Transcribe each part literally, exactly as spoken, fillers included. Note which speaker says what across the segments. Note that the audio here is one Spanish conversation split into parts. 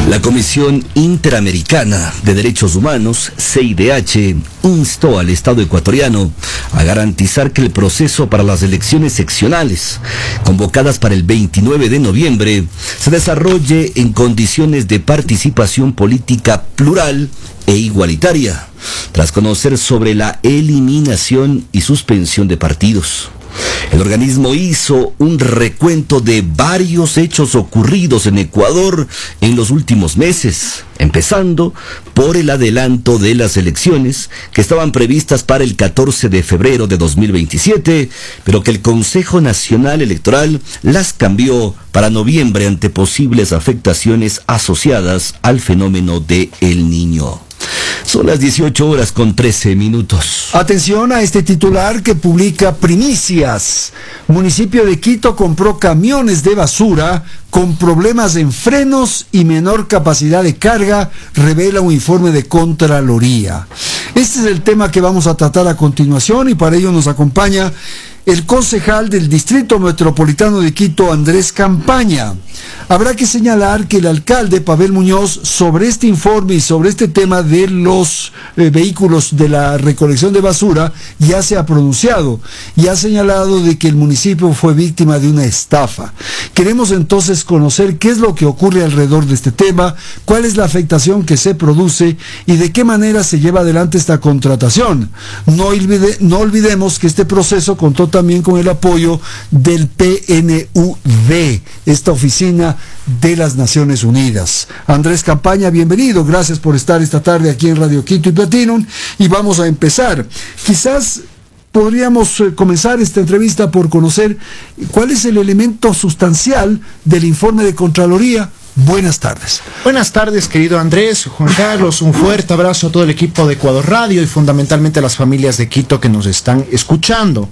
Speaker 1: La Comisión Interamericana de Derechos Humanos, C I D H, instó al Estado ecuatoriano a garantizar que el proceso para las elecciones seccionales, convocadas para el veintinueve de noviembre, se desarrolle en condiciones de participación política plural e igualitaria, tras conocer sobre la eliminación y suspensión de partidos. El organismo hizo un recuento de varios hechos ocurridos en Ecuador en los últimos meses, empezando por el adelanto de las elecciones que estaban previstas para el catorce de febrero de dos mil veintisiete, pero que el Consejo Nacional Electoral las cambió para noviembre ante posibles afectaciones asociadas al fenómeno de El Niño. Son las dieciocho horas con trece minutos.
Speaker 2: Atención a este titular que publica Primicias. Municipio de Quito compró camiones de basura con problemas en frenos y menor capacidad de carga, revela un informe de Contraloría. Este es el tema que vamos a tratar a continuación y para ello nos acompaña el concejal del Distrito Metropolitano de Quito, Andrés Campaña. Habrá que señalar que el alcalde Pavel Muñoz, sobre este informe y sobre este tema de los eh, vehículos de la recolección de basura, ya se ha pronunciado y ha señalado de que el municipio fue víctima de una estafa. Queremos entonces conocer qué es lo que ocurre alrededor de este tema, cuál es la afectación que se produce y de qué manera se lleva adelante esta contratación. No, olvide, no olvidemos que este proceso contó también con el apoyo del P N U D, esta oficina de las Naciones Unidas. Andrés Campaña, bienvenido, gracias por estar esta tarde aquí en Radio Quito y Platinum, y vamos a empezar. Quizás podríamos eh, comenzar esta entrevista por conocer cuál es el elemento sustancial del informe de Contraloría. Buenas tardes.
Speaker 3: Buenas tardes, querido Andrés, Juan Carlos, un fuerte abrazo a todo el equipo de Ecuador Radio y fundamentalmente a las familias de Quito que nos están escuchando.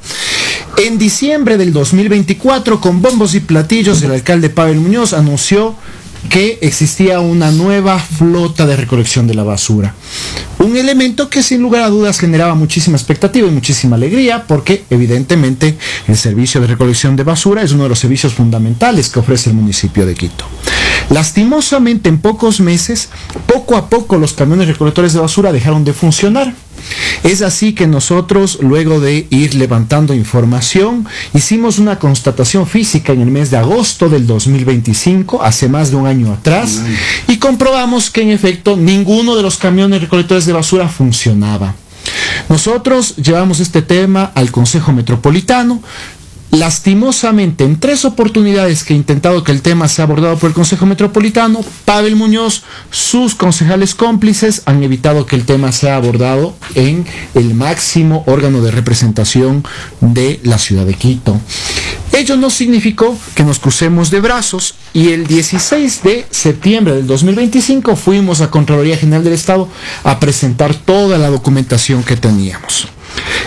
Speaker 3: En diciembre del dos mil veinticuatro, con bombos y platillos, el alcalde Pavel Muñoz anunció que existía una nueva flota de recolección de la basura. Un elemento que sin lugar a dudas generaba muchísima expectativa y muchísima alegría, porque evidentemente el servicio de recolección de basura es uno de los servicios fundamentales que ofrece el municipio de Quito. Lastimosamente, en pocos meses, poco a poco los camiones recolectores de basura dejaron de funcionar. Es así que nosotros, luego de ir levantando información, hicimos una constatación física en el mes de agosto del dos mil veinticinco, hace más de un año atrás, y comprobamos que en efecto ninguno de los camiones recolectores de basura funcionaba. Nosotros llevamos este tema al Consejo Metropolitano. Lastimosamente, en tres oportunidades que he intentado que el tema sea abordado por el Consejo Metropolitano, Pavel Muñoz, sus concejales cómplices, han evitado que el tema sea abordado en el máximo órgano de representación de la ciudad de Quito. Ello no significó que nos crucemos de brazos y el dieciséis de septiembre del dos mil veinticinco fuimos a Contraloría General del Estado a presentar toda la documentación que teníamos.